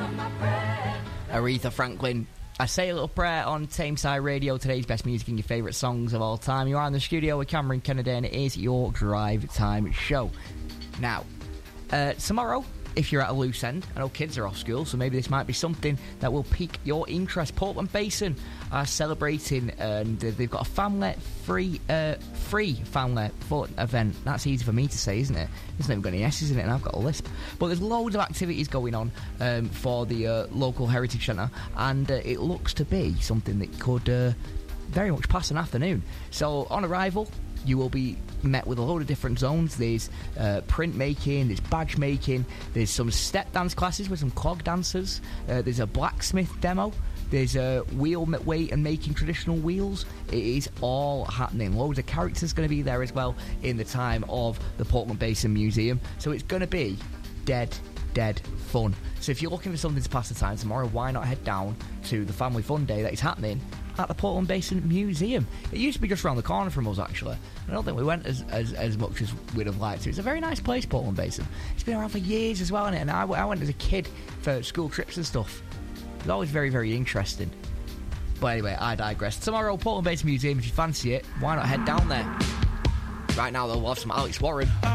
Aretha Franklin. I say a little prayer on Tameside Radio, today's best music and your favourite songs of all time. You are in the studio with Cameron Kennedy and it is your Drive Time show. Now, tomorrow, if you're at a loose end, I know kids are off school, so maybe this might be something that will pique your interest. Portland Basin are celebrating, and they've got a free family fun event. That's easy for me to say, isn't it? There's never got any S's in it, and I've got a lisp. But there's loads of activities going on for the local heritage centre, and it looks to be something that could very much pass an afternoon. So on arrival, you will be met with a load of different zones. There's print making, there's badge making, there's some step dance classes with some clog dancers, there's a blacksmith demo, there's a wheel weight and making traditional wheels. It is all happening. Loads of characters going to be there as well in the time of the Portland Basin Museum. So it's going to be dead fun. So if you're looking for something to pass the time tomorrow, why not head down to the Family Fun Day that is happening at the Portland Basin Museum. It used to be just around the corner from us, actually. I don't think we went as much as we'd have liked to. It's a very nice place, Portland Basin. It's been around for years as well, hasn't it? And I went as a kid for school trips and stuff. It's always very, very interesting. But anyway, I digress. Tomorrow, Portland Basin Museum, if you fancy it, why not head down there? Right now, though, we'll have some Alex Warren.